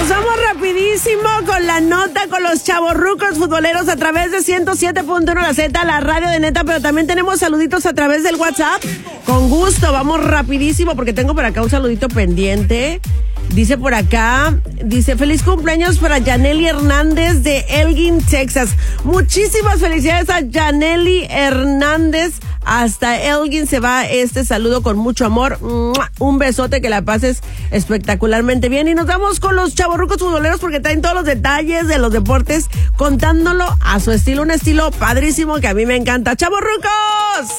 Nos vamos rapidísimo con la nota con los chavorrucos futboleros a través de 107.1 La Z, la radio de Neta, pero también tenemos saluditos a través del WhatsApp. Con gusto, vamos rapidísimo porque tengo por acá un saludito pendiente. Dice por acá, feliz cumpleaños para Yaneli Hernández de Elgin, Texas. Muchísimas felicidades a Yaneli Hernández. Hasta Elgin se va este saludo con mucho amor. Un besote, que la pases espectacularmente bien. Y nos vamos con los chavorrucos futboleros porque traen todos los detalles de los deportes, contándolo a su estilo, un estilo padrísimo que a mí me encanta. ¡Chavorrucos!